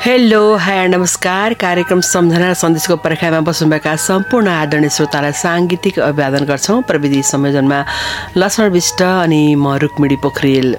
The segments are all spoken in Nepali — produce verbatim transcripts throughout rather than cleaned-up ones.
हेलो हाय नमस्कार। कार्यक्रम सम्झना र सन्देशको पर्खाइमा बस्नुभएका सम्पूर्ण आदरणीय श्रोतालाई साङ्गीतिक अभिवादन गर्छौं। प्रविधि संयोजनमा लक्ष्मण विष्ट अनि म रुक्मिणी पोखरेल।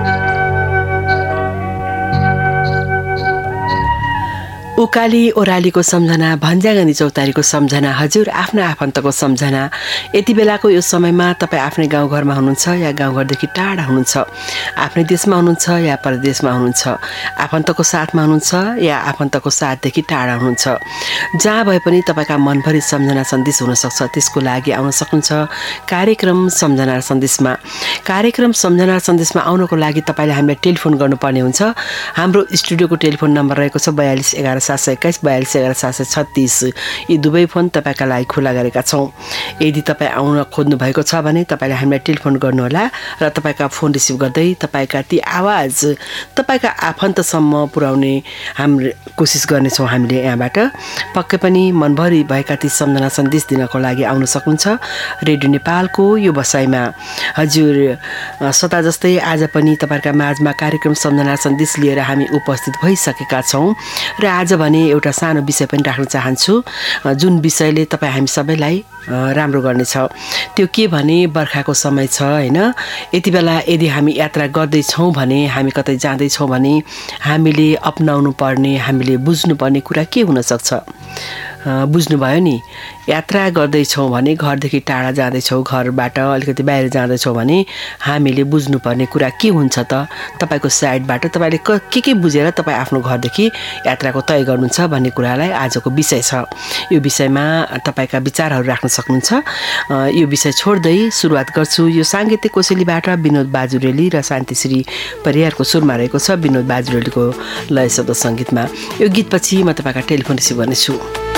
उकाली ओरालीको सम्झना, भन्ज्यागनी चौतारीको सम्झना, हजुर आफ्नो आफन्तको सम्झना। यति बेलाको यो समयमा तपाईँ आफ्नै गाउँघरमा हुनुहुन्छ या गाउँघरदेखि टाढा हुनुहुन्छ, आफ्नै देशमा हुनुहुन्छ या परदेशमा हुनुहुन्छ, आफन्तको साथमा हुनुहुन्छ या आफन्तको साथदेखि टाढा हुनुहुन्छ, जहाँ भए पनि तपाईँका मनभरि सम्झना सन्देश हुनसक्छ। त्यसको लागि आउन सक्नुहुन्छ कार्यक्रम सम्झना सन्देशमा। कार्यक्रम सम्झना सन्देशमा आउनको लागि तपाईँले हामीलाई टेलिफोन गर्नुपर्ने हुन्छ। हाम्रो स्टुडियोको टेलिफोन नम्बर रहेको छ बयालिस एघार सात सय एक्काइस बयालिस एघार सात सय छत्तिस। यी दुवै फोन तपाईँका लागि खुला गरेका छौँ। यदि तपाईँ आउन खोज्नु भएको छ भने तपाईँले हामीलाई टेलिफोन गर्नुहोला र तपाईँका फोन रिसिभ गर्दै तपाईँका ती आवाज तपाईँका आफन्तसम्म पुर्याउने हाम्रो कोसिस गर्नेछौँ हामीले यहाँबाट। पक्कै पनि मनभरि भएका ती सम्झना सन्देश दिनको लागि आउन सक्नुहुन्छ रेडियो नेपालको यो बसाइमा। हजुर, सता जस्तै आज पनि तपाईँहरूका माझमा कार्यक्रम सम्झना सन्देश लिएर हामी उपस्थित भइसकेका छौँ र आज भने एउटा सानो विषय पनि राख्न चाहन्छु, जुन विषयले तपाईँ हामी सबैलाई राम्रो गर्नेछ। त्यो के भने बर्खाको समय छ होइन। यति बेला यदि हामी यात्रा गर्दैछौँ भने, हामी कतै जाँदैछौँ भने हामीले अपनाउनु पर्ने, हामीले बुझ्नुपर्ने कुरा के हुनसक्छ? बुझ्नुभयो नि, यात्रा गर्दैछौँ भने, घरदेखि टाढा जाँदैछौँ, घरबाट अलिकति बाहिर जाँदैछौँ भने हामीले बुझ्नुपर्ने कुरा के हुन्छ त? तपाईँको साइडबाट तपाईँले क के के बुझेर तपाईँ आफ्नो घरदेखि यात्राको तय गर्नुहुन्छ भन्ने कुरालाई आजको विषय छ। यो विषयमा तपाईँका विचारहरू राख्न सक्नुहुन्छ। यो विषय छोड्दै सुरुवात गर्छु यो साङ्गीतिक कोसेलीबाट विनोद बाजुरेली र शान्तिश्री परियारको सुरमा रहेको छ विनोद बाजुरेलीको लय शब्द सङ्गीतमा। यो गीतपछि म तपाईँका टेलिफोन रिसिभ गर्नेछु।